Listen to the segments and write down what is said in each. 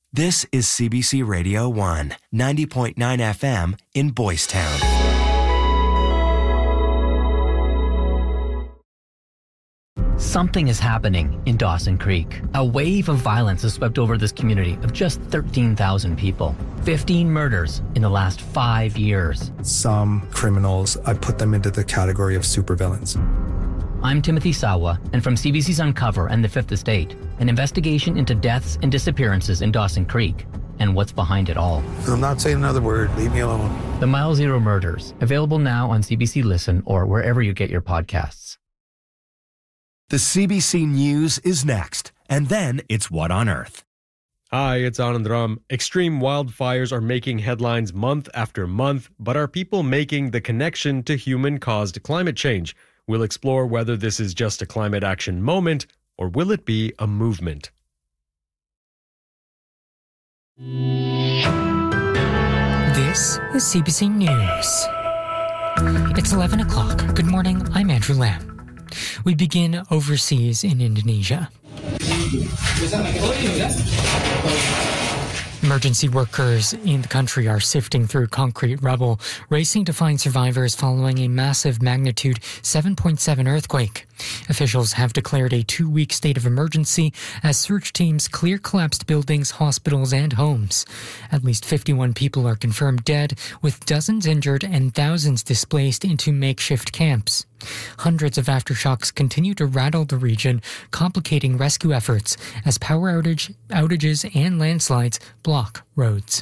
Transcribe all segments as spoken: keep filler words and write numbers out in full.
This is C B C Radio one, ninety point nine F M in Boys Town. Something is happening in Dawson Creek. A wave of violence has swept over this community of just thirteen thousand people. fifteen murders in the last five years. Some criminals, I put them into the category of supervillains. I'm Timothy Sawa, and from C B C's Uncover and The Fifth Estate, an investigation into deaths and disappearances in Dawson Creek and what's behind it all. I'm not saying another word. Leave me alone. The Mile Zero Murders, available now on C B C Listen or wherever you get your podcasts. The C B C News is next, and then it's What on Earth. Hi, it's Anand Ram. Extreme wildfires are making headlines month after month, but are people making the connection to human-caused climate change? We'll explore whether this is just a climate action moment, or will it be a movement? This is C B C News. It's eleven o'clock. Good morning, I'm Andrew Lamb. We begin overseas in Indonesia. Emergency workers in the country are sifting through concrete rubble, racing to find survivors following a massive magnitude seven point seven earthquake. Officials have declared a two-week state of emergency as search teams clear collapsed buildings, hospitals, and homes. At least fifty-one people are confirmed dead, with dozens injured and thousands displaced into makeshift camps. Hundreds of aftershocks continue to rattle the region, complicating rescue efforts as power outage, outages and landslides block roads.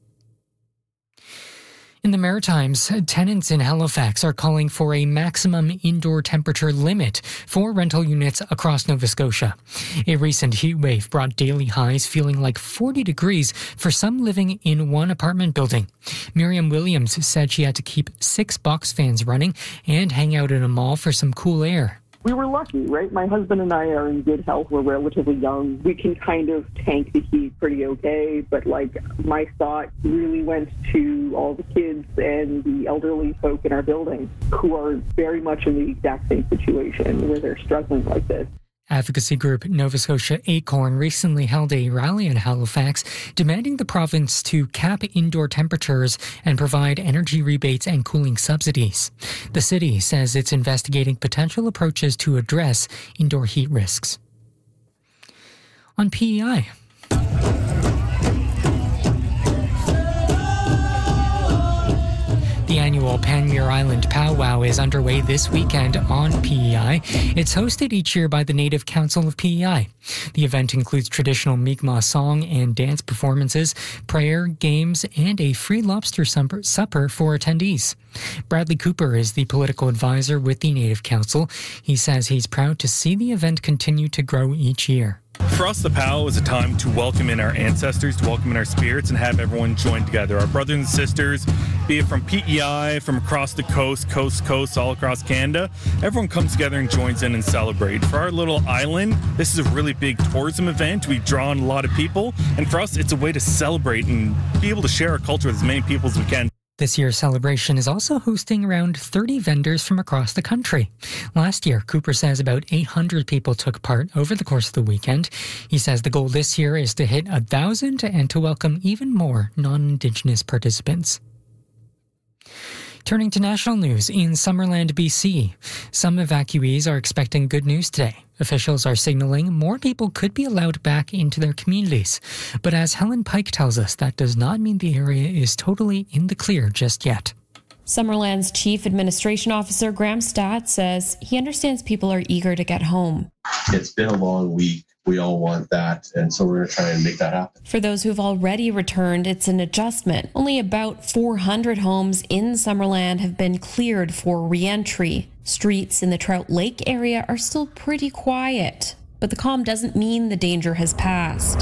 In the Maritimes, tenants in Halifax are calling for a maximum indoor temperature limit for rental units across Nova Scotia. A recent heat wave brought daily highs feeling like forty degrees for some living in one apartment building. Miriam Williams said she had to keep six box fans running and hang out in a mall for some cool air. We were lucky, right? My husband and I are in good health. We're relatively young. We can kind of tank the heat pretty okay, but like my thought really went to all the kids and the elderly folk in our building who are very much in the exact same situation where they're struggling like this. Advocacy group Nova Scotia Acorn recently held a rally in Halifax demanding the province to cap indoor temperatures and provide energy rebates and cooling subsidies. The city says it's investigating potential approaches to address indoor heat risks. On P E I. The annual Panmure Island Powwow is underway this weekend on P E I. It's hosted each year by the Native Council of P E I. The event includes traditional Mi'kmaq song and dance performances, prayer, games, and a free lobster supper for attendees. Bradley Cooper is the political advisor with the Native Council. He says he's proud to see the event continue to grow each year. For us, the powwow is a time to welcome in our ancestors, to welcome in our spirits, and have everyone join together. Our brothers and sisters, be it from P E I, from across the coast, coast to coast, all across Canada, everyone comes together and joins in and celebrates. For our little island, this is a really big tourism event. We've drawn a lot of people, and for us, it's a way to celebrate and be able to share our culture with as many people as we can. This year's celebration is also hosting around thirty vendors from across the country. Last year, Cooper says about eight hundred people took part over the course of the weekend. He says the goal this year is to hit one thousand and to welcome even more non-Indigenous participants. Turning to national news, in Summerland, B C, some evacuees are expecting good news today. Officials are signaling more people could be allowed back into their communities. But as Helen Pike tells us, that does not mean the area is totally in the clear just yet. Summerland's Chief Administration Officer Graham Stott says he understands people are eager to get home. It's been a long week. We all want that, and so we're going to try and make that happen. For those who've already returned, it's an adjustment. Only about four hundred homes in Summerland have been cleared for re-entry. Streets in the Trout Lake area are still pretty quiet, but the calm doesn't mean the danger has passed.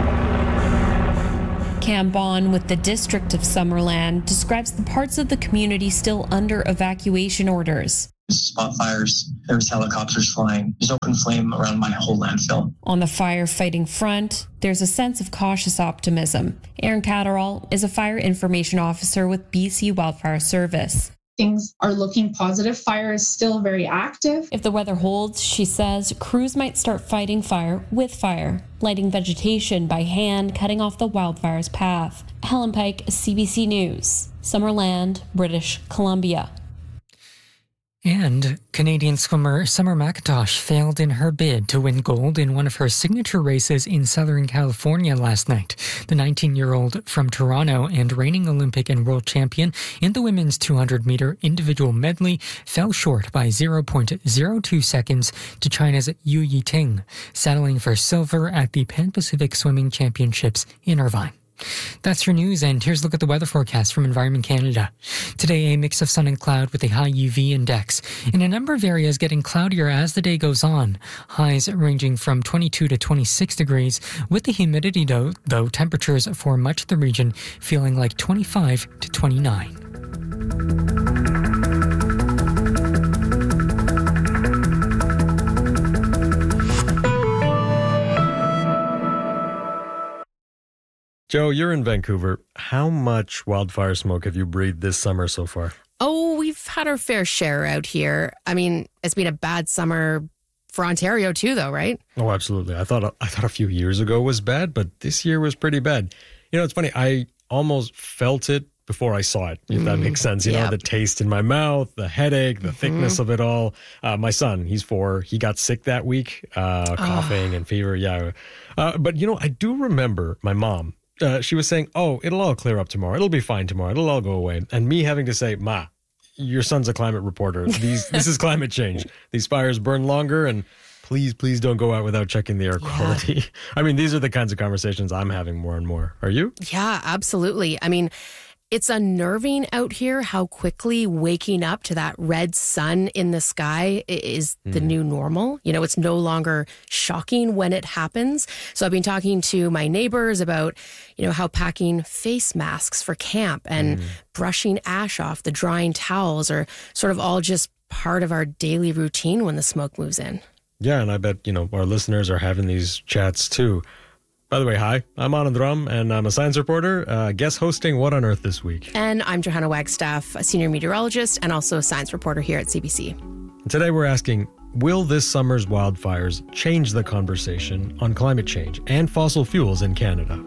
Cam Bond with the District of Summerland describes the parts of the community still under evacuation orders. Spot fires, there's helicopters flying, there's open flame around my whole landfill. On the firefighting front, there's a sense of cautious optimism. Aaron Catterall is a fire information officer with B C Wildfire Service. things are looking positive. Fire is still very active. If the weather holds, she says, crews might start fighting fire with fire, lighting vegetation by hand, cutting off the wildfire's path. Helen Pike, C B C News, Summerland, British Columbia. And Canadian swimmer Summer McIntosh failed in her bid to win gold in one of her signature races in Southern California last night. The nineteen-year-old from Toronto and reigning Olympic and world champion in the women's two hundred meter individual medley fell short by zero point zero two seconds to China's Yu Yiting, settling for silver at the Pan-Pacific Swimming Championships in Irvine. That's your news, and here's a look at the weather forecast from Environment Canada. Today, a mix of sun and cloud with a high U V index. In a number of areas, getting cloudier as the day goes on. Highs ranging from twenty-two to twenty-six degrees. With the humidity, though, though temperatures for much of the region feeling like twenty-five to twenty-nine. Joe, you're in Vancouver. How much wildfire smoke have you breathed this summer so far? Oh, we've had our fair share out here. I mean, it's been a bad summer for Ontario too, though, right? Oh, absolutely. I thought I thought a few years ago was bad, but this year was pretty bad. You know, it's funny. I almost felt it before I saw it, if mm, that makes sense. You yep. know, the taste in my mouth, the headache, the mm-hmm. thickness of it all. Uh, my son, he's four. He got sick that week, uh, coughing oh. and fever. Yeah. Uh, but, you know, I do remember my mom. Uh, she was saying, oh, it'll all clear up tomorrow. It'll be fine tomorrow. It'll all go away. And me having to say, Ma, your son's a climate reporter. These, This is climate change. These fires burn longer, and please, please don't go out without checking the air quality. Yeah. I mean, these are the kinds of conversations I'm having more and more. Are you? Yeah, absolutely. I mean, it's unnerving out here how quickly waking up to that red sun in the sky is the mm. new normal. You know, it's no longer shocking when it happens. So I've been talking to my neighbors about, you know, how packing face masks for camp and mm. brushing ash off the drying towels are sort of all just part of our daily routine when the smoke moves in. Yeah, and I bet, you know, our listeners are having these chats too. By the way, hi, I'm Anand Ram, and I'm a science reporter, uh, guest hosting What on Earth this week. And I'm Johanna Wagstaff, a senior meteorologist and also a science reporter here at C B C. Today we're asking, will this summer's wildfires change the conversation on climate change and fossil fuels in Canada?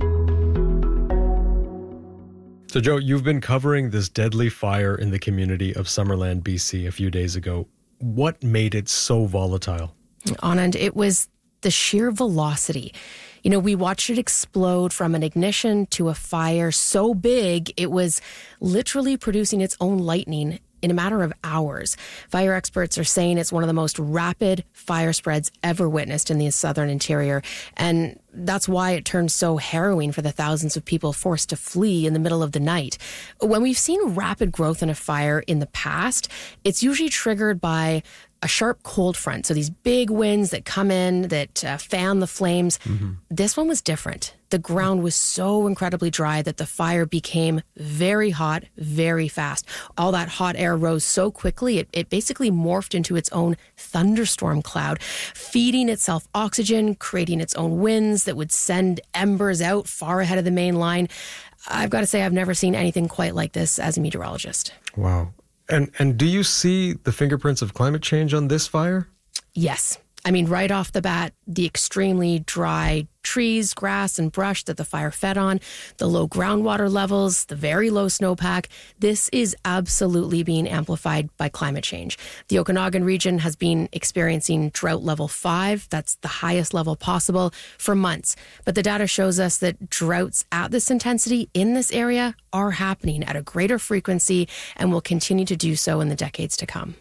So, Joe, you've been covering this deadly fire in the community of Summerland, B C a few days ago. What made it so volatile? Anand, it was the sheer velocity. You know, we watched it explode from an ignition to a fire so big, it was literally producing its own lightning in a matter of hours. Fire experts are saying it's one of the most rapid fire spreads ever witnessed in the southern interior. And that's why it turned so harrowing for the thousands of people forced to flee in the middle of the night. When we've seen rapid growth in a fire in the past, it's usually triggered by a sharp cold front. So these big winds that come in that uh, fan the flames. Mm-hmm. This one was different. The ground was so incredibly dry that the fire became very hot, very fast. All that hot air rose so quickly, it, it basically morphed into its own thunderstorm cloud, feeding itself oxygen, creating its own winds that would send embers out far ahead of the main line. I've got to say, I've never seen anything quite like this as a meteorologist. Wow. And and do you see the fingerprints of climate change on this fire? Yes. I mean, right off the bat, the extremely dry trees, grass, and brush that the fire fed on, the low groundwater levels, the very low snowpack, this is absolutely being amplified by climate change. The Okanagan region has been experiencing drought level five, that's the highest level possible, for months. But the data shows us that droughts at this intensity in this area are happening at a greater frequency and will continue to do so in the decades to come.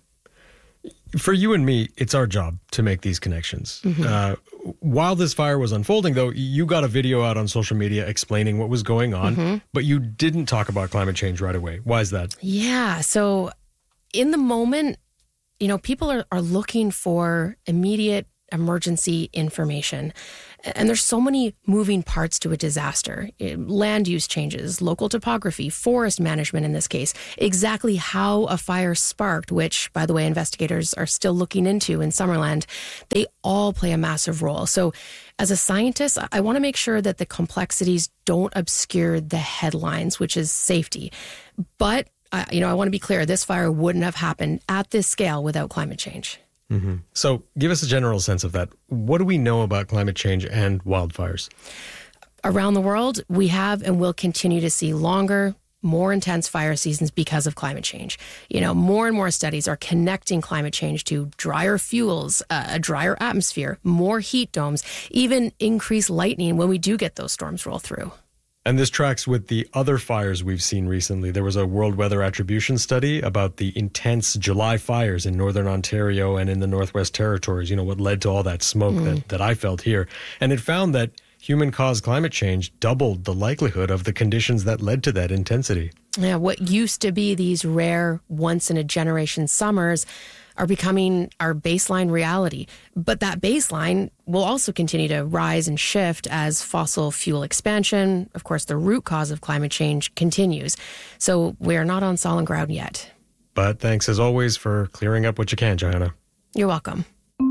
For you and me, it's our job to make these connections. Mm-hmm. Uh, while this fire was unfolding, though, you got a video out on social media explaining what was going on, mm-hmm. but you didn't talk about climate change right away. Why is that? Yeah. So in the moment, you know, people are, are looking for immediate emergency information. And there's so many moving parts to a disaster. Land use changes, local topography, forest management in this case, exactly how a fire sparked, which, by the way, investigators are still looking into in Summerland, they all play a massive role. So as a scientist, I want to make sure that the complexities don't obscure the headlines, which is safety. But I, you know, I want to be clear, this fire wouldn't have happened at this scale without climate change. Mm-hmm. So give us a general sense of that. What do we know about climate change and wildfires? Around the world, we have and will continue to see longer, more intense fire seasons because of climate change. You know, more and more studies are connecting climate change to drier fuels, uh, a drier atmosphere, more heat domes, even increased lightning when we do get those storms roll through. And this tracks with the other fires we've seen recently. There was a World Weather Attribution study about the intense July fires in Northern Ontario and in the Northwest Territories, you know, what led to all that smoke mm. that, that I felt here. And it found that human-caused climate change doubled the likelihood of the conditions that led to that intensity. Yeah, what used to be these rare, once-in-a-generation summers are becoming our baseline reality. But that baseline will also continue to rise and shift as fossil fuel expansion, of course, the root cause of climate change, continues. So we are not on solid ground yet. But thanks, as always, for clearing up what you can, Johanna. You're welcome.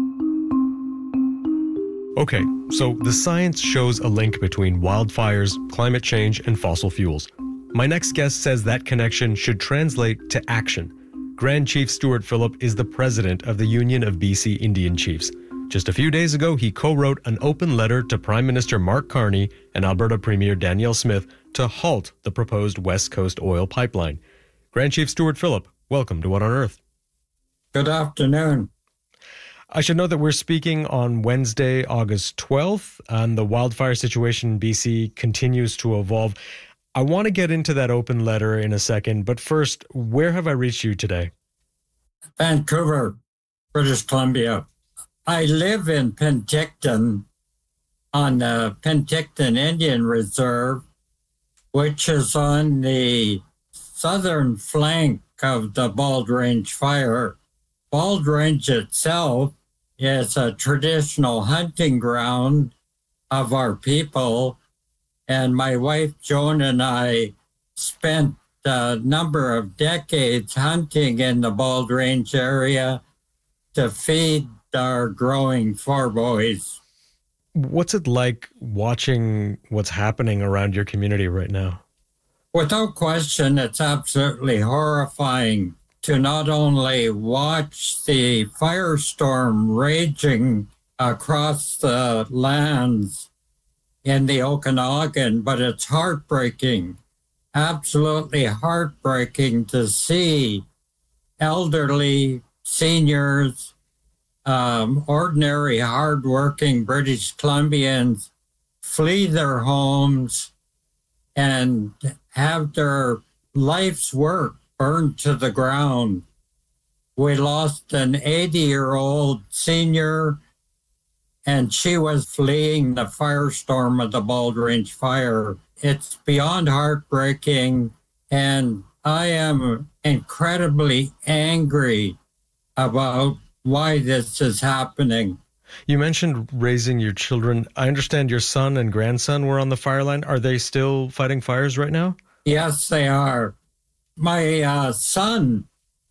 Okay, so the science shows a link between wildfires, climate change, and fossil fuels. My next guest says that connection should translate to action. Grand Chief Stewart Phillip is the president of the Union of B C Indian Chiefs. Just a few days ago, he co-wrote an open letter to Prime Minister Mark Carney and Alberta Premier Danielle Smith to halt the proposed West Coast oil pipeline. Grand Chief Stewart Phillip, welcome to What on Earth? Good afternoon. I should note that we're speaking on Wednesday, August twelfth, and the wildfire situation in B C continues to evolve. I want to get into that open letter in a second, but first, where have I reached you today? Vancouver, British Columbia. I live in Penticton on the Penticton Indian Reserve, which is on the southern flank of the Bald Range fire. Bald Range itself is a traditional hunting ground of our people. And my wife, Joan, and I spent a number of decades hunting in the Bald Range area to feed our growing four boys. What's it like watching what's happening around your community right now? Without question, it's absolutely horrifying to not only watch the firestorm raging across the lands in the Okanagan, but it's heartbreaking, absolutely heartbreaking to see elderly, seniors, um, ordinary, hardworking British Columbians flee their homes and have their life's work burned to the ground. We lost an eighty-year-old senior, and she was fleeing the firestorm of the Bald Range fire. It's beyond heartbreaking, and I am incredibly angry about why this is happening. You mentioned raising your children. I understand your son and grandson were on the fire line. Are they still fighting fires right now? Yes, they are. My uh, son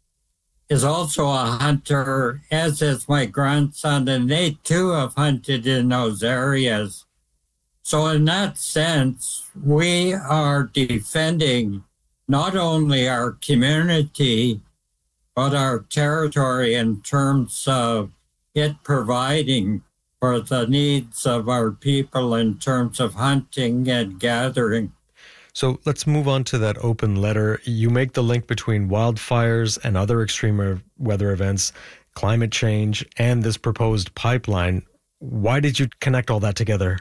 is also a hunter, as is my grandson, and they too have hunted in those areas. So in that sense, we are defending not only our community, but our territory in terms of it providing for the needs of our people in terms of hunting and gathering. So let's move on to that open letter. You make the link between wildfires and other extreme weather events, climate change, and this proposed pipeline. Why did you connect all that together?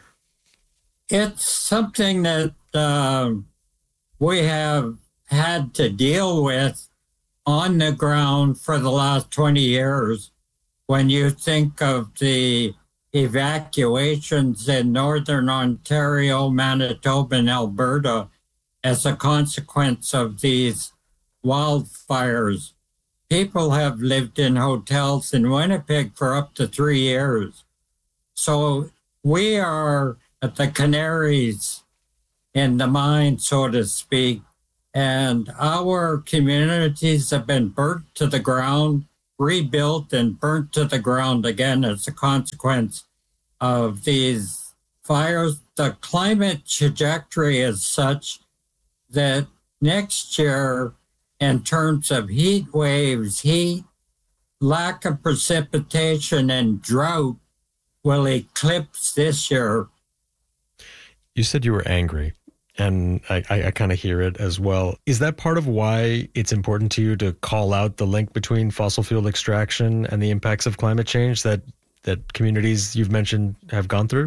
It's something that uh, we have had to deal with on the ground for the last twenty years. When you think of the evacuations in Northern Ontario, Manitoba, and Alberta as a consequence of these wildfires, people have lived in hotels in Winnipeg for up to three years. So we are at the canaries in the mine, so to speak, and our communities have been burnt to the ground, rebuilt and burnt to the ground again as a consequence of these fires. The climate trajectory is such that next year in terms of heat waves, heat, lack of precipitation, and drought will eclipse this year. You said you were angry, and I, I, I kind of hear it as well. Is that part of why it's important to you to call out the link between fossil fuel extraction and the impacts of climate change that, that communities you've mentioned have gone through?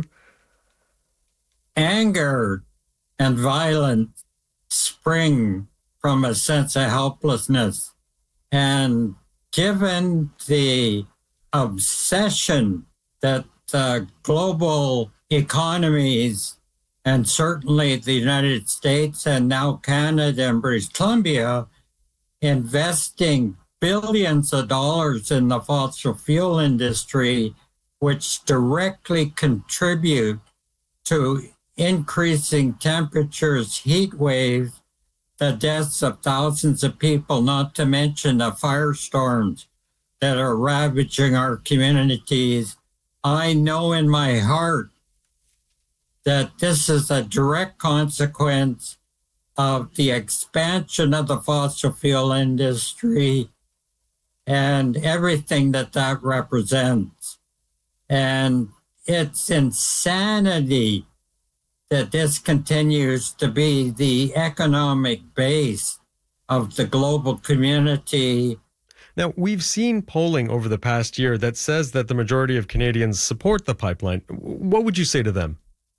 Anger and violence spring from a sense of helplessness. And given the obsession that uh, global economies, and certainly the United States and now Canada and British Columbia, investing billions of dollars in the fossil fuel industry, which directly contribute to increasing temperatures, heat waves, the deaths of thousands of people, not to mention the firestorms that are ravaging our communities. I know in my heart that this is a direct consequence of the expansion of the fossil fuel industry and everything that that represents. And it's insanity that this continues to be the economic base of the global community. Now, we've seen polling over the past year that says that the majority of Canadians support the pipeline. What would you say to them?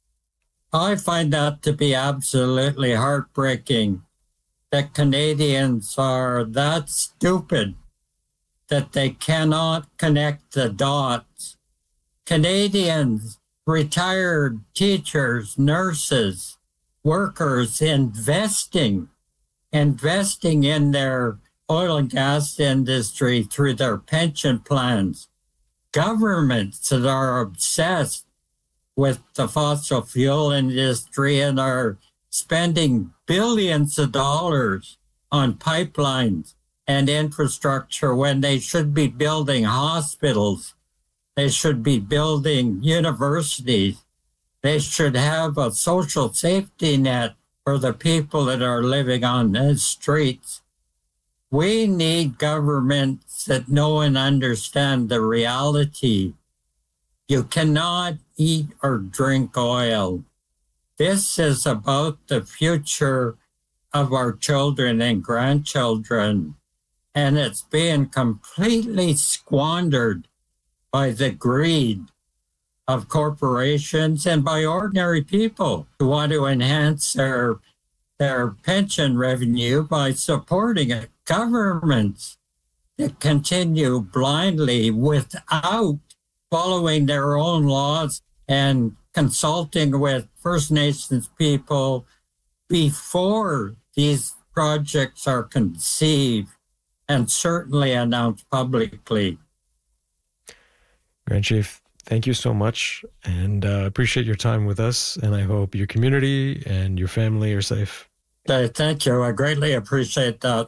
I find that to be absolutely heartbreaking, that Canadians are that stupid that they cannot connect the dots. Canadians, retired teachers, nurses, workers investing, investing in their oil and gas industry through their pension plans. Governments that are obsessed with the fossil fuel industry and are spending billions of dollars on pipelines and infrastructure when they should be building hospitals. They should be building universities. They should have a social safety net for the people that are living on the streets. We need governments that know and understand the reality. You cannot eat or drink oil. This is about the future of our children and grandchildren, and it's being completely squandered by the greed of corporations and by ordinary people who want to enhance their, their pension revenue by supporting it. Governments that continue blindly without following their own laws and consulting with First Nations people before these projects are conceived and certainly announced publicly. Grand Chief, thank you so much, and uh, appreciate your time with us, and I hope your community and your family are safe. Uh, thank you. I greatly appreciate that.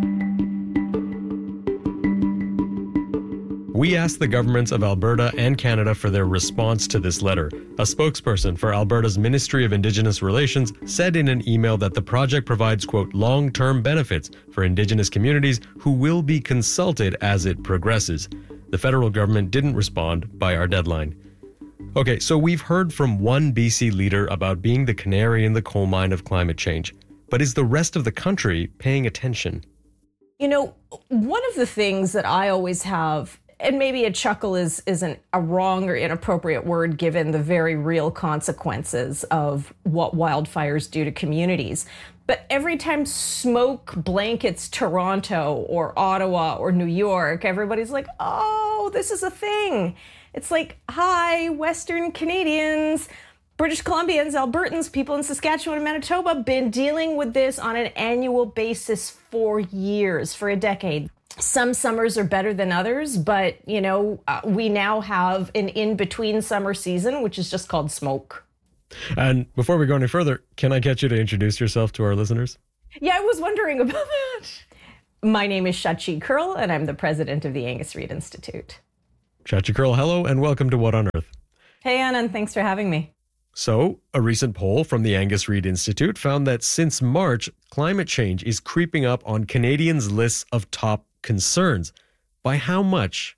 We asked the governments of Alberta and Canada for their response to this letter. A spokesperson for Alberta's Ministry of Indigenous Relations said in an email that the project provides, quote, long-term benefits for Indigenous communities who will be consulted as it progresses. The federal government didn't respond by our deadline. Okay, so we've heard from one B C leader about being the canary in the coal mine of climate change. But is the rest of the country paying attention? You know, one of the things that I always have, and maybe a chuckle is, isn't a wrong or inappropriate word given the very real consequences of what wildfires do to communities. But every time smoke blankets Toronto or Ottawa or New York, everybody's like, oh, this is a thing. It's like, hi, Western Canadians, British Columbians, Albertans, people in Saskatchewan and Manitoba, been dealing with this on an annual basis for years, for a decade. Some summers are better than others, but, you know, uh, we now have an in-between summer season, which is just called smoke. And before we go any further, can I get you to introduce yourself to our listeners? Yeah, I was wondering about that. My name is Shachi Curl, and I'm the president of the Angus Reid Institute. Shachi Curl, hello, and welcome to What on Earth. Hey, Anand, thanks for having me. So, a recent poll from the Angus Reid Institute found that since March, climate change is creeping up on Canadians' lists of top concerns. By how much?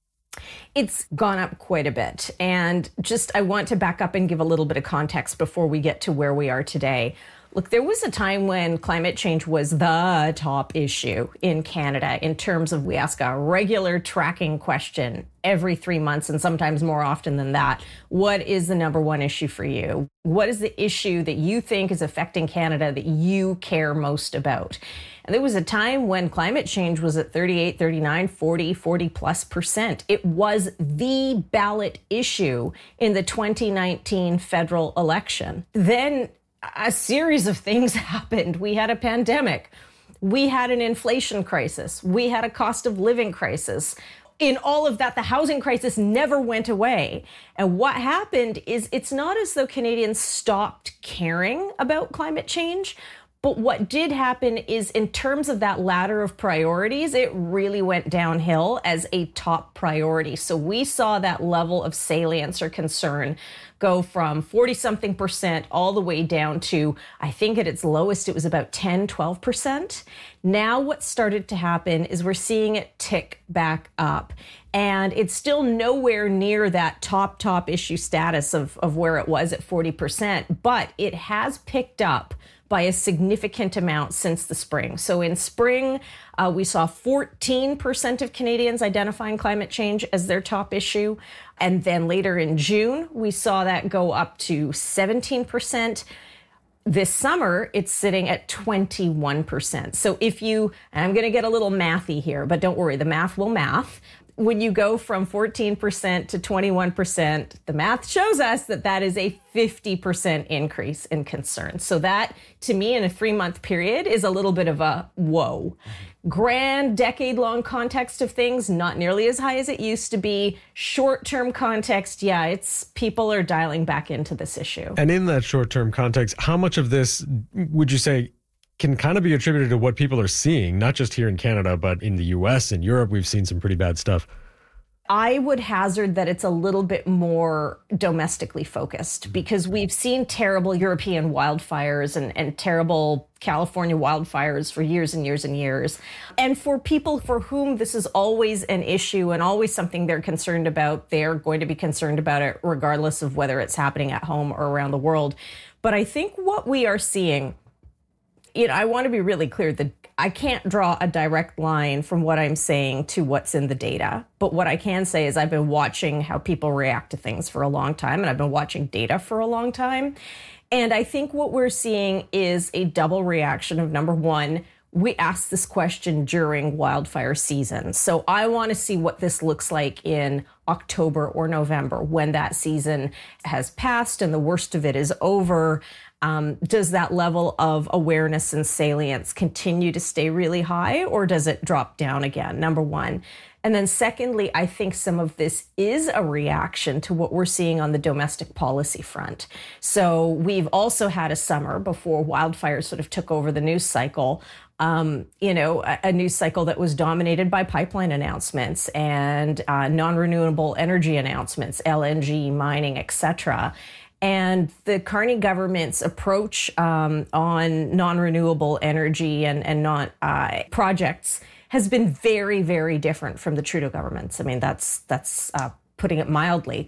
It's gone up quite a bit. And just, I want to back up and give a little bit of context before we get to where we are today. Look, there was a time when climate change was the top issue in Canada in terms of we ask a regular tracking question every three months and sometimes more often than that. What is the number one issue for you? What is the issue that you think is affecting Canada that you care most about? And there was a time when climate change was at thirty-eight, thirty-nine, forty, forty plus percent. It was the ballot issue in the twenty nineteen federal election. Then a series of things happened. We had a pandemic. We had an inflation crisis. We had a cost of living crisis. In all of that, the housing crisis never went away. And what happened is it's not as though Canadians stopped caring about climate change. But what did happen is in terms of that ladder of priorities, it really went downhill as a top priority. So we saw that level of salience or concern go from forty something percent all the way down to, I think at its lowest, it was about ten, twelve percent. Now what started to happen is we're seeing it tick back up. And it's still nowhere near that top, top issue status of, of where it was at forty percent, but it has picked up by a significant amount since the spring. So in spring, uh, we saw fourteen percent of Canadians identifying climate change as their top issue. And then later in June, we saw that go up to seventeen percent. This summer, it's sitting at twenty-one percent. So if you, and I'm going to get a little mathy here, but don't worry, the math will math. When you go from fourteen percent to twenty-one percent, the math shows us that that is a fifty percent increase in concern. So that, to me, in a three-month period, is a little bit of a whoa. Grand, decade-long context of things, not nearly as high as it used to be. Short-term context, yeah, it's people are dialing back into this issue. And in that short-term context, how much of this would you say can kind of be attributed to what people are seeing, not just here in Canada, but in the U S and Europe? We've seen some pretty bad stuff. I would hazard that it's a little bit more domestically focused because we've seen terrible European wildfires and, and terrible California wildfires for years and years and years. And for people for whom this is always an issue and always something they're concerned about, they're going to be concerned about it regardless of whether it's happening at home or around the world. But I think what we are seeing, you know, I want to be really clear that I can't draw a direct line from what I'm saying to what's in the data. But what I can say is I've been watching how people react to things for a long time, and I've been watching data for a long time. And I think what we're seeing is a double reaction of, number one, we asked this question during wildfire season. So I want to see what this looks like in October or November when that season has passed and the worst of it is over. Um, does that level of awareness and salience continue to stay really high, or does it drop down again? Number one. And then secondly, I think some of this is a reaction to what we're seeing on the domestic policy front. So we've also had a summer before wildfires sort of took over the news cycle, um, you know, a, a news cycle that was dominated by pipeline announcements and uh, non-renewable energy announcements, L N G, mining, et cetera. And the Carney government's approach um, on non-renewable energy and, and non uh, projects has been very, very different from the Trudeau government's. I mean, that's that's uh, putting it mildly.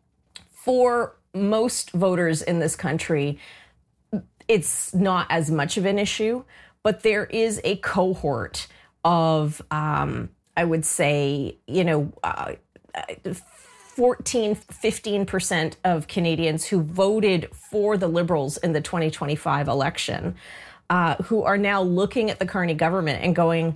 For most voters in this country, it's not as much of an issue, but there is a cohort of, um, I would say, you know, uh, fourteen, fifteen percent of Canadians who voted for the Liberals in the twenty twenty-five election, uh, who are now looking at the Carney government and going,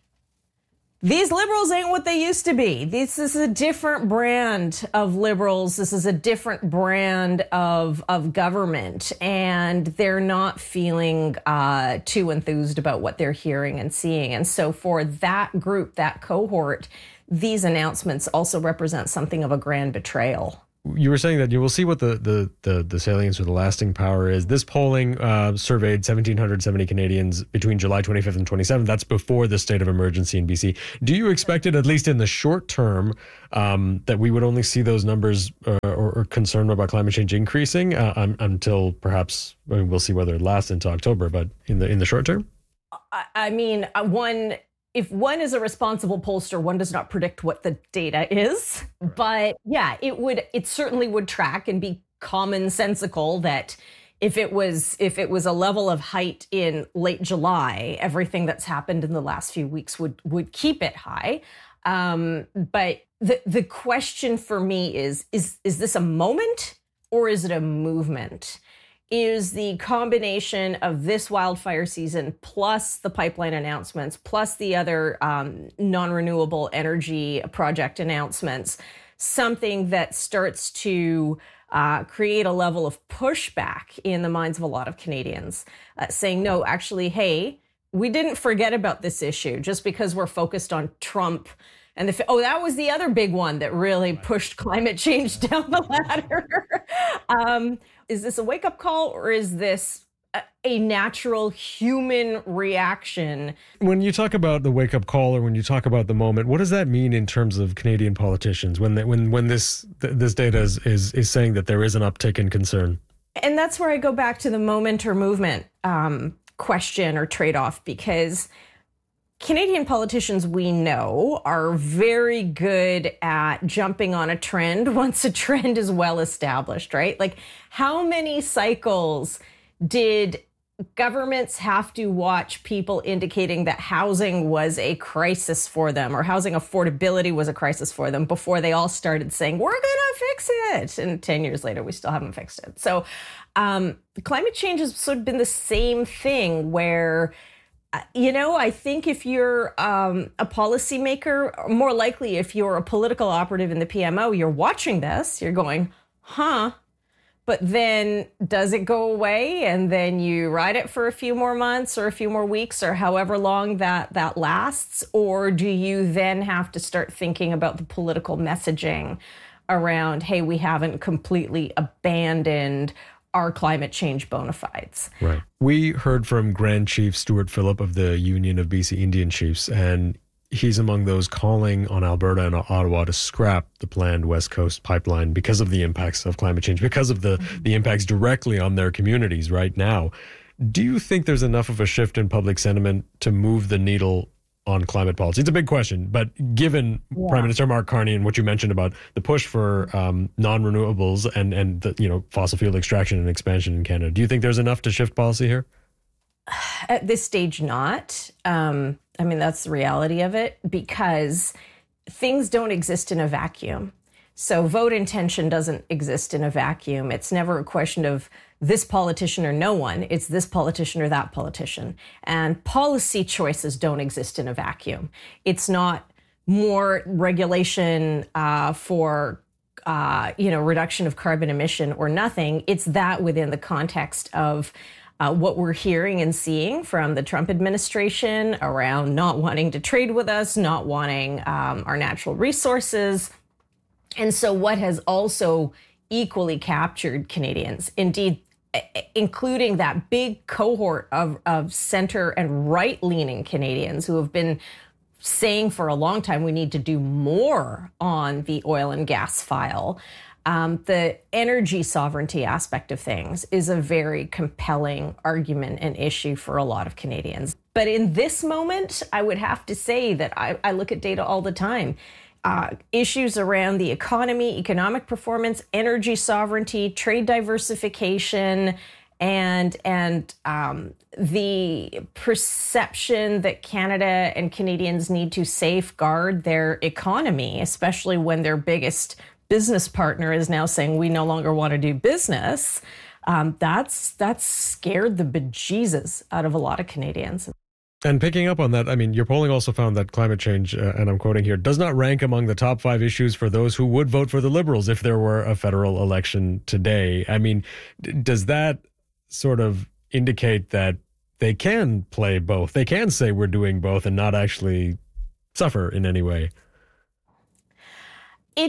these Liberals ain't what they used to be. This, this is a different brand of Liberals. This is a different brand of, of government. And they're not feeling uh, too enthused about what they're hearing and seeing. And so for that group, that cohort, these announcements also represent something of a grand betrayal you were saying that you will see what the, the, the, the salience or the lasting power is. This polling uh, surveyed one thousand seven hundred seventy Canadians between July twenty-fifth and twenty-seventh. That's before the state of emergency in B C. Do you expect it, at least in the short term, um, that we would only see those numbers uh, or, or concern about climate change increasing uh, um, until perhaps, I mean, we'll see whether it lasts into October, but in the in the short term? I, I mean, one... If one is a responsible pollster, one does not predict what the data is. Right. But yeah, it would, it certainly would track and be commonsensical that if it was, if it was a level of height in late July, everything that's happened in the last few weeks would, would keep it high. Um, but the, the question for me is, is, is this a moment or is it a movement? Is the combination of this wildfire season plus the pipeline announcements, plus the other um, non-renewable energy project announcements, something that starts to uh, create a level of pushback in the minds of a lot of Canadians, uh, saying, no, actually, hey, we didn't forget about this issue just because we're focused on Trump. And the, oh, that was the other big one that really pushed climate change down the ladder. um, is this a wake-up call or is this a, a natural human reaction? When you talk about the wake-up call or when you talk about the moment, what does that mean in terms of Canadian politicians when they, when when this this data is, is is saying that there is an uptick in concern? And that's where I go back to the moment or movement um, question or trade-off, because Canadian politicians, we know, are very good at jumping on a trend once a trend is well established, right? Like, how many cycles did governments have to watch people indicating that housing was a crisis for them or housing affordability was a crisis for them before they all started saying, we're going to fix it? And ten years later, we still haven't fixed it. So um, climate change has sort of been the same thing where, you know, I think if you're um, a policymaker, more likely if you're a political operative in the P M O, you're watching this, you're going, huh? But then does it go away and then you ride it for a few more months or a few more weeks or however long that that lasts? Or do you then have to start thinking about the political messaging around, hey, we haven't completely abandoned our climate change bona fides? Right. We heard from Grand Chief Stuart Phillip of the Union of B C Indian Chiefs, and he's among those calling on Alberta and Ottawa to scrap the planned West Coast pipeline because of the impacts of climate change, because of the, mm-hmm. the impacts directly on their communities right now. Do you think there's enough of a shift in public sentiment to move the needle on climate policy? It's a big question, but given yeah. Prime Minister Mark Carney and what you mentioned about the push for um, non-renewables and and the, you know, fossil fuel extraction and expansion in Canada, do you think there's enough to shift policy here? At this stage, not. Um, I mean, that's the reality of it, because things don't exist in a vacuum. So vote intention doesn't exist in a vacuum. It's never a question of this politician or no one. It's this politician or that politician. And policy choices don't exist in a vacuum. It's not more regulation uh, for uh, you know, reduction of carbon emission or nothing. It's that within the context of uh, what we're hearing and seeing from the Trump administration around not wanting to trade with us, not wanting um, our natural resources. And so what has also equally captured Canadians, indeed, including that big cohort of, of center and right-leaning Canadians who have been saying for a long time we need to do more on the oil and gas file. Um, the energy sovereignty aspect of things is a very compelling argument and issue for a lot of Canadians. But in this moment, I would have to say that I, I look at data all the time. Uh, issues around the economy, economic performance, energy sovereignty, trade diversification, and and um, the perception that Canada and Canadians need to safeguard their economy, especially when their biggest business partner is now saying we no longer want to do business. Um, that's that's scared the bejesus out of a lot of Canadians. And picking up on that, I mean, your polling also found that climate change, uh, and I'm quoting here, does not rank among the top five issues for those who would vote for the Liberals if there were a federal election today. I mean, d- does that sort of indicate that they can play both? They can say we're doing both and not actually suffer in any way? It depends.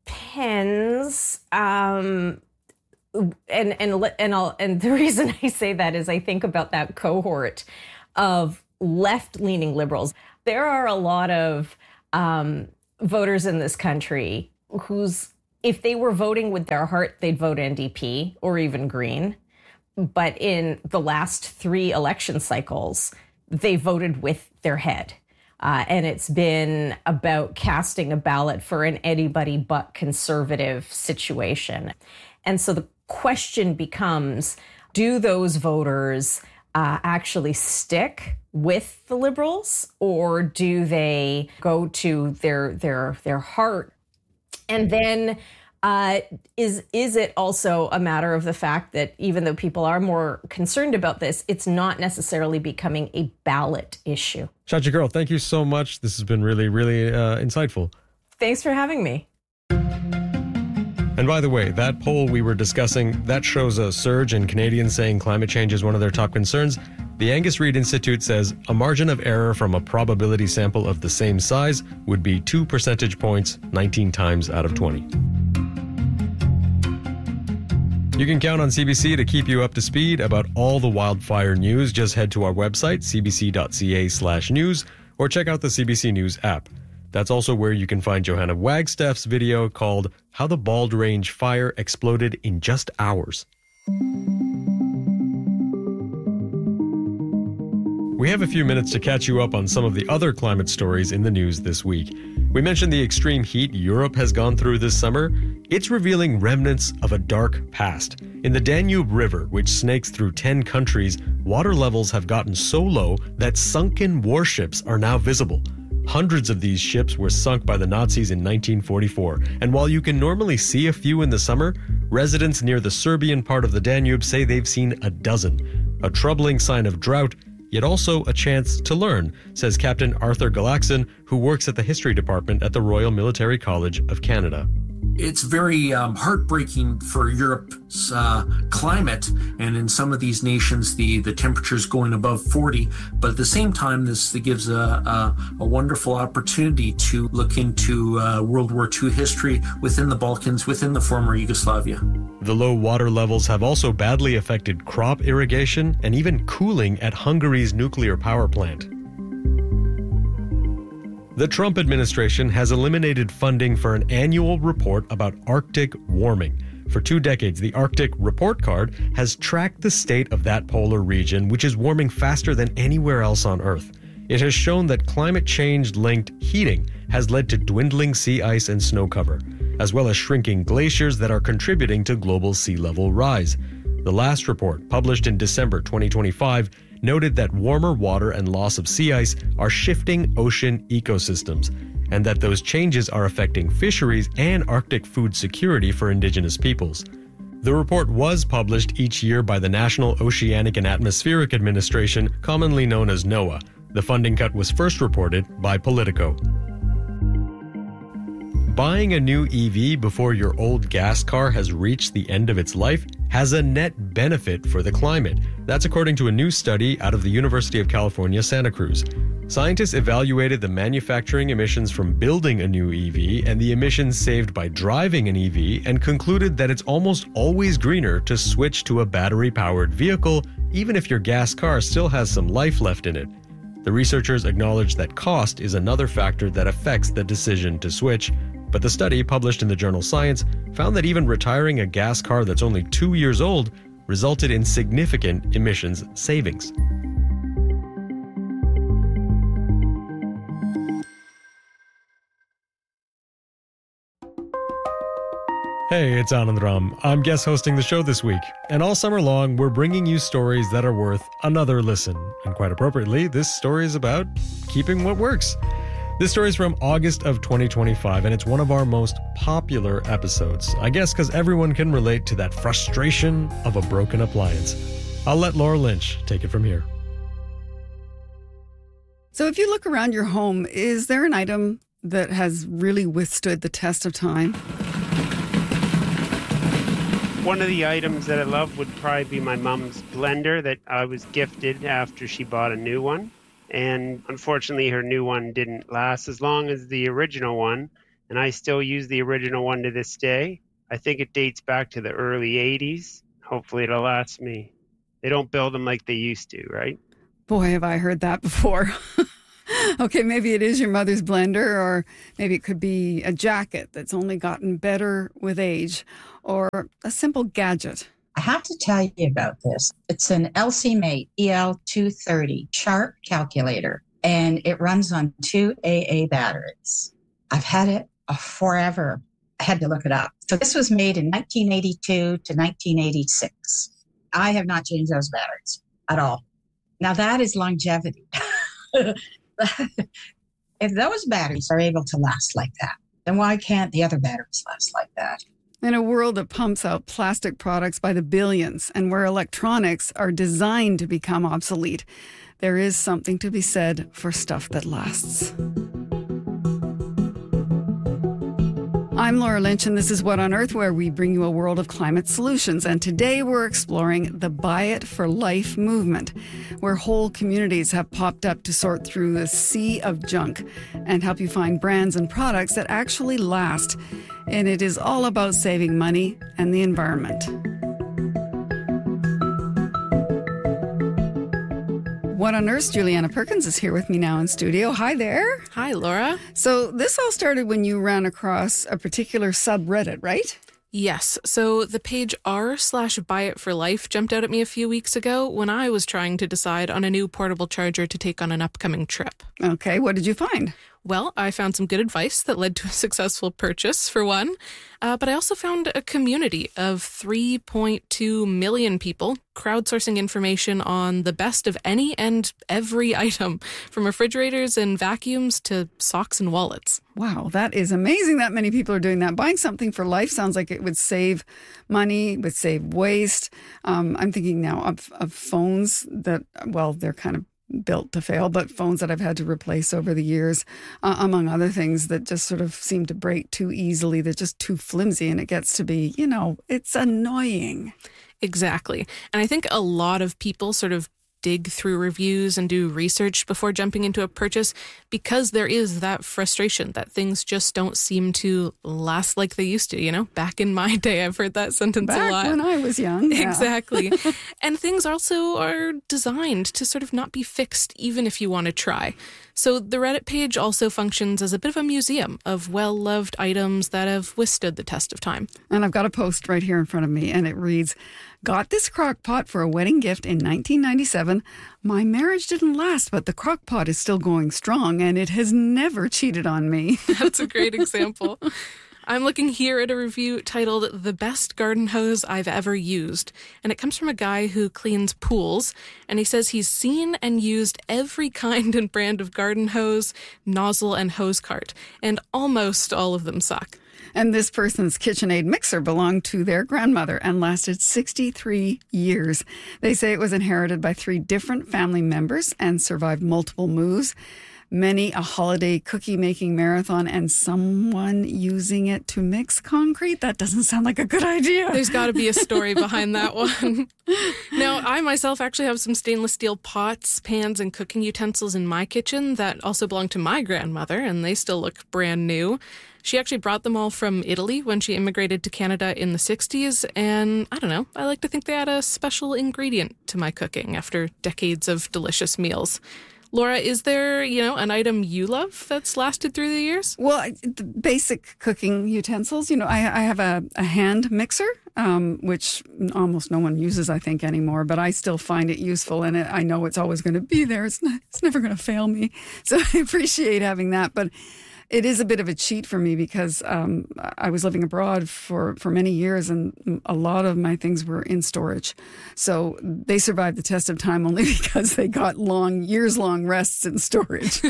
depends. Um, and and and I'll, and the reason I say that is I think about that cohort of left-leaning liberals. There are a lot of um, voters in this country whose, if they were voting with their heart, they'd vote N D P or even Green. But in the last three election cycles, they voted with their head. Uh, and it's been about casting a ballot for an anybody but conservative situation. And so the question becomes, do those voters uh, actually stick with the Liberals, or do they go to their their their heart? And then uh, is is it also a matter of the fact that even though people are more concerned about this, it's not necessarily becoming a ballot issue? Chachi Girl, thank you so much. This has been really, really uh, insightful. Thanks for having me. And by the way, that poll we were discussing, that shows a surge in Canadians saying climate change is one of their top concerns. The Angus Reid Institute says a margin of error from a probability sample of the same size would be two percentage points, nineteen times out of twenty. You can count on C B C to keep you up to speed about all the wildfire news. Just head to our website, cbc.ca slash news, or check out the C B C News app. That's also where you can find Johanna Wagstaff's video called How the Bald Range Fire Exploded in Just Hours. We have a few minutes to catch you up on some of the other climate stories in the news this week. We mentioned the extreme heat Europe has gone through this summer. It's revealing remnants of a dark past. In the Danube River, which snakes through ten countries, water levels have gotten so low that sunken warships are now visible. Hundreds of these ships were sunk by the Nazis in nineteen forty-four, and while you can normally see a few in the summer, residents near the Serbian part of the Danube say they've seen a dozen. A troubling sign of drought, yet also a chance to learn, says Captain Arthur Galaxon, who works at the History Department at the Royal Military College of Canada. It's very um, heartbreaking for Europe's uh, climate, and in some of these nations, the, the temperature's going above forty. But at the same time, this gives a, a, a wonderful opportunity to look into uh, World War Two history within the Balkans, within the former Yugoslavia. The low water levels have also badly affected crop irrigation and even cooling at Hungary's nuclear power plant. The Trump administration has eliminated funding for an annual report about Arctic warming. For two decades, the Arctic Report Card has tracked the state of that polar region, which is warming faster than anywhere else on Earth. It has shown that climate change-linked heating has led to dwindling sea ice and snow cover, as well as shrinking glaciers that are contributing to global sea level rise. The last report, published in December twenty twenty-five, noted that warmer water and loss of sea ice are shifting ocean ecosystems, and that those changes are affecting fisheries and Arctic food security for Indigenous peoples. The report was published each year by the National Oceanic and Atmospheric Administration, commonly known as NOAA. The funding cut was first reported by Politico. Buying a new E V before your old gas car has reached the end of its life has a net benefit for the climate. That's according to a new study out of the University of California, Santa Cruz. Scientists evaluated the manufacturing emissions from building a new E V and the emissions saved by driving an E V and concluded that it's almost always greener to switch to a battery-powered vehicle, even if your gas car still has some life left in it. The researchers acknowledged that cost is another factor that affects the decision to switch. But the study, published in the journal Science, found that even retiring a gas car that's only two years old resulted in significant emissions savings. Hey, it's Anand Ram. I'm guest hosting the show this week. And all summer long, we're bringing you stories that are worth another listen. And quite appropriately, this story is about keeping what works. This story is from August of twenty twenty-five, and it's one of our most popular episodes. I guess because everyone can relate to that frustration of a broken appliance. I'll let Laura Lynch take it from here. So if you look around your home, is there an item that has really withstood the test of time? One of the items that I love would probably be my mom's blender that I was gifted after she bought a new one. And unfortunately, her new one didn't last as long as the original one. and I still use the original one to this day. I think it dates back to the early eighties. Hopefully it'll last me. They don't build them like they used to, right? Boy, have I heard that before. Okay, maybe it is your mother's blender, or maybe it could be a jacket that's only gotten better with age, or a simple gadget. I have to tell you about this. It's an L C Mate E L two thirty Sharp calculator, and it runs on two A A batteries. I've had it forever. I had to look it up. So this was made in nineteen eighty-two to nineteen eighty-six. I have not changed those batteries at all. Now that is longevity. If those batteries are able to last like that, then why can't the other batteries last like that? In a world that pumps out plastic products by the billions and where electronics are designed to become obsolete, there is something to be said for stuff that lasts. I'm Laura Lynch, and this is What on Earth, where we bring you a world of climate solutions. And today we're exploring the Buy It for Life movement, where whole communities have popped up to sort through the sea of junk and help you find brands and products that actually last. And it is all about saving money and the environment. What on Earth? Juliana Perkins is here with me now in studio. Hi there. Hi, Laura. So this all started when you ran across a particular subreddit, right? Yes. So the page r slash buy it for life jumped out at me a few weeks ago when I was trying to decide on a new portable charger to take on an upcoming trip. Okay. What did you find? Well, I found some good advice that led to a successful purchase, for one. Uh, but I also found a community of three point two million people crowdsourcing information on the best of any and every item, from refrigerators and vacuums to socks and wallets. Wow, that is amazing that many people are doing that. Buying something for life sounds like it would save money, would save waste. Um, I'm thinking now of, of phones that, well, they're kind of built to fail, but phones that I've had to replace over the years, uh, among other things that just sort of seem to break too easily. They're just too flimsy, and it gets to be, you know, it's annoying. Exactly. And I think a lot of people sort of dig through reviews and do research before jumping into a purchase because there is that frustration that things just don't seem to last like they used to. You know, back in my day, I've heard that sentence Back a lot. when I was young. Yeah. Exactly. And things also are designed to sort of not be fixed even if you want to try. So the Reddit page also functions as a bit of a museum of well-loved items that have withstood the test of time. And I've got a post right here in front of me, and it reads, "Got this crock pot for a wedding gift in nineteen ninety-seven. My marriage didn't last, but the crock pot is still going strong, and it has never cheated on me." That's a great example. I'm looking here at a review titled "The Best Garden Hose I've Ever Used," and it comes from a guy who cleans pools, and he says he's seen and used every kind and brand of garden hose, nozzle, and hose cart, and almost all of them suck. And this person's KitchenAid mixer belonged to their grandmother and lasted sixty-three years. They say it was inherited by three different family members and survived multiple moves, many a holiday cookie-making marathon, and someone using it to mix concrete. That doesn't sound like a good idea. There's got to be a story behind that one. Now, I myself actually have some stainless steel pots, pans, and cooking utensils in my kitchen that also belong to my grandmother, and they still look brand new. She actually brought them all from Italy when she immigrated to Canada in the sixties, and I don't know, I like to think they add a special ingredient to my cooking after decades of delicious meals. Laura, is there, you know, an item you love that's lasted through the years? Well, the basic cooking utensils. You know, I, I have a, a hand mixer, um, which almost no one uses, I think, anymore, but I still find it useful, and it, I know it's always going to be there. It's not, it's never going to fail me. So I appreciate having that, but it is a bit of a cheat for me because um, I was living abroad for, for many years, and a lot of my things were in storage. So they survived the test of time only because they got long, years-long rests in storage.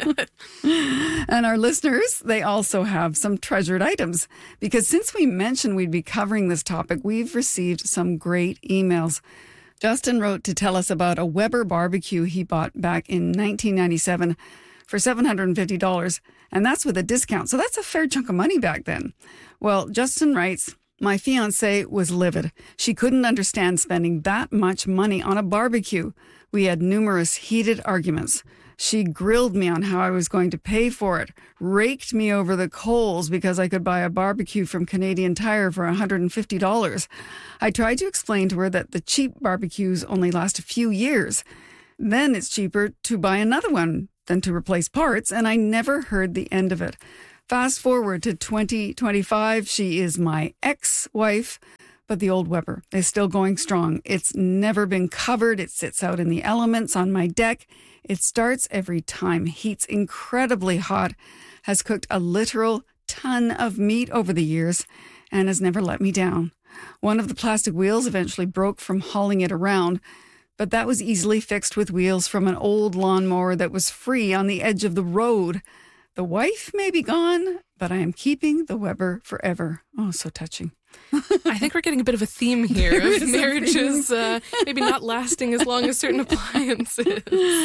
And our listeners, they also have some treasured items, because since we mentioned we'd be covering this topic, we've received some great emails. Justin wrote to tell us about a Weber barbecue he bought back in nineteen ninety-seven for seven hundred fifty dollars, and that's with a discount. So that's a fair chunk of money back then. Well, Justin writes, "My fiancée was livid. She couldn't understand spending that much money on a barbecue. We had numerous heated arguments. She grilled me on how I was going to pay for it, raked me over the coals because I could buy a barbecue from Canadian Tire for one hundred fifty dollars. I tried to explain to her that the cheap barbecues only last a few years. Then it's cheaper to buy another one than to replace parts, and I never heard the end of it. Fast forward to twenty twenty-five, she is my ex-wife, but the old Weber is still going strong. It's never been covered. It sits out in the elements on my deck. It starts every time, heats incredibly hot, has cooked a literal ton of meat over the years, and has never let me down. One of the plastic wheels eventually broke from hauling it around, but that was easily fixed with wheels from an old lawnmower that was free on the edge of the road. The wife may be gone, but I am keeping the Weber forever. Oh, so touching. I think we're getting a bit of a theme here of marriages uh, maybe not lasting as long as certain appliances.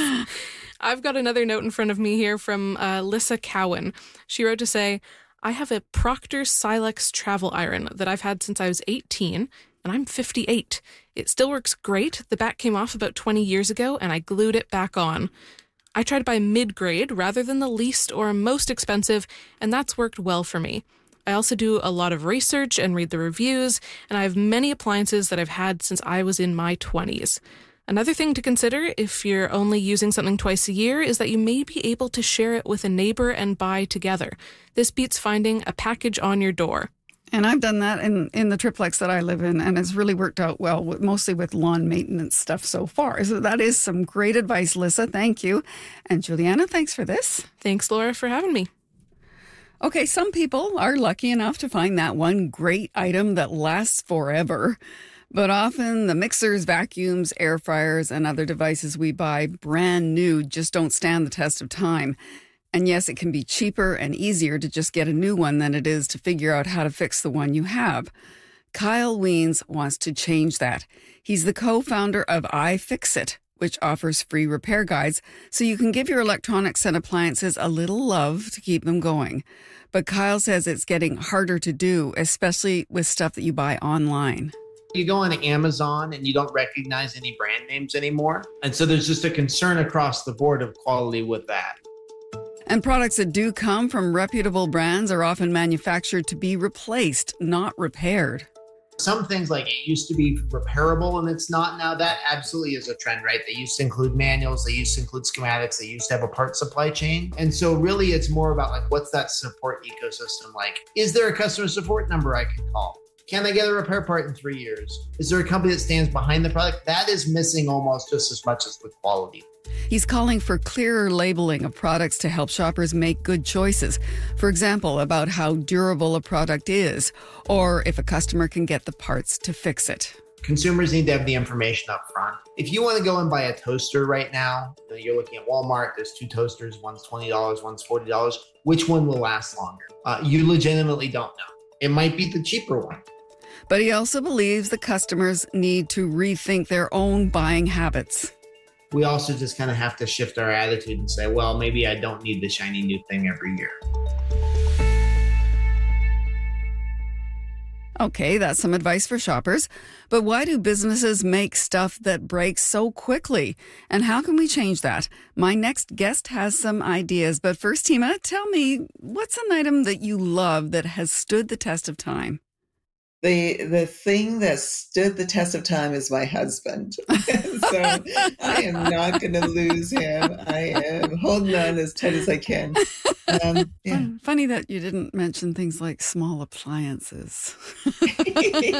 I've got another note in front of me here from uh, Lissa Cowan. She wrote to say, I have a Proctor Silex travel iron that I've had since I was eighteen, and I'm fifty-eight. It still works great. The back came off about twenty years ago, and I glued it back on. I try to buy mid-grade rather than the least or most expensive, and that's worked well for me. I also do a lot of research and read the reviews, and I have many appliances that I've had since I was in my twenties. Another thing to consider if you're only using something twice a year is that you may be able to share it with a neighbor and buy together. This beats finding a package on your door. And I've done that in, in the triplex that I live in, and it's really worked out well, with, mostly with lawn maintenance stuff so far. So that is some great advice, Lissa. Thank you. And Juliana, thanks for this. Thanks, Laura, for having me. Okay, some people are lucky enough to find that one great item that lasts forever. But often the mixers, vacuums, air fryers, and other devices we buy brand new just don't stand the test of time. And yes, it can be cheaper and easier to just get a new one than it is to figure out how to fix the one you have. Kyle Wiens wants to change that. He's the co-founder of iFixit, which offers free repair guides so you can give your electronics and appliances a little love to keep them going. But Kyle says it's getting harder to do, especially with stuff that you buy online. You go on Amazon and you don't recognize any brand names anymore. And so there's just a concern across the board of quality with that. And products that do come from reputable brands are often manufactured to be replaced, not repaired. Some things like it used to be repairable and it's not now. That absolutely is a trend, right? They used to include manuals. They used to include schematics. They used to have a part supply chain. And so really it's more about like, what's that support ecosystem like? Is there a customer support number I can call? Can I get a repair part in three years? Is there a company that stands behind the product? That is missing almost just as much as with quality. He's calling for clearer labeling of products to help shoppers make good choices. For example, about how durable a product is, or if a customer can get the parts to fix it. Consumers need to have the information up front. If you want to go and buy a toaster right now, you're looking at Walmart, there's two toasters, one's twenty dollars, one's forty dollars. Which one will last longer? Uh, you legitimately don't know. It might be the cheaper one. But he also believes the customers need to rethink their own buying habits. We also just kind of have to shift our attitude and say, well, maybe I don't need the shiny new thing every year. Okay, that's some advice for shoppers. But why do businesses make stuff that breaks so quickly? And how can we change that? My next guest has some ideas. But first, Tima, tell me, what's an item that you love that has stood the test of time? The the thing that stood the test of time is my husband. So I am not going to lose him. I am holding on as tight as I can. Um, yeah. Fun, funny that you didn't mention things like small appliances. maybe,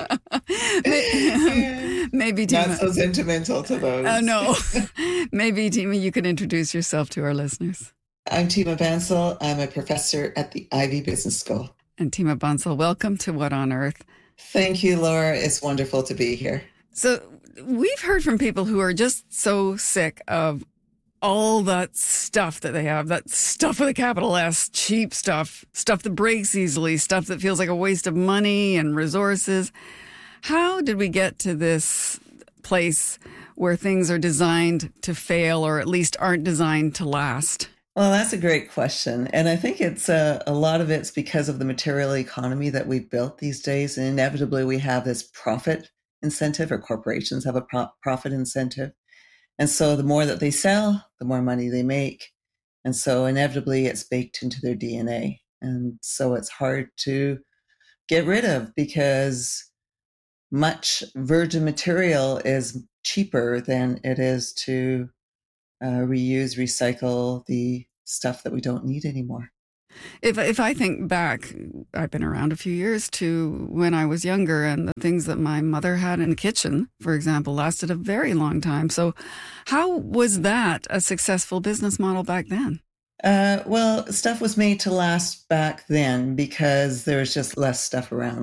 maybe Tima, not so sentimental to those. Oh, no. Maybe, Tima, you can introduce yourself to our listeners. I'm Tima Bansal. I'm a professor at the Ivy Business School. And Tima Bansal, welcome to What on Earth. Thank you, Laura. It's wonderful to be here. So we've heard from people who are just so sick of all that stuff that they have, that stuff with a capital S, cheap stuff, stuff that breaks easily, stuff that feels like a waste of money and resources. How did we get to this place where things are designed to fail, or at least aren't designed to last? Well, that's a great question. And I think it's uh, a lot of it's because of the material economy that we've built these days. And inevitably, we have this profit incentive, or corporations have a pro- profit incentive. And so the more that they sell, the more money they make. And so inevitably it's baked into their D N A. And so it's hard to get rid of because much virgin material is cheaper than it is to uh, reuse, recycle the stuff that we don't need anymore. If if I think back, I've been around a few years to when I was younger, and the things that my mother had in the kitchen, for example, lasted a very long time. So how was that a successful business model back then? Uh, well, stuff was made to last back then because there was just less stuff around.